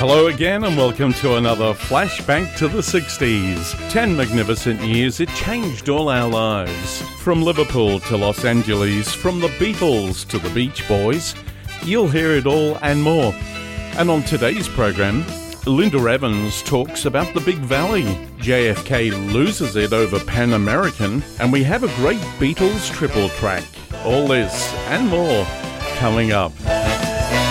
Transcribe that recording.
Hello again and welcome to another flashback to the 60s. 10 magnificent years, it changed all our lives. From Liverpool to Los Angeles, from the Beatles to the Beach Boys, you'll hear it all and more. And on today's program, Linda Evans talks about the Big Valley, JFK loses it over Pan American, and we have a great Beatles triple track. All this and more coming up.